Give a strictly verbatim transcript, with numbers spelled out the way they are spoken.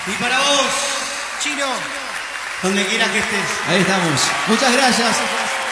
Y para vos, Chino, donde quiera que estés. Ahí estamos. Muchas gracias.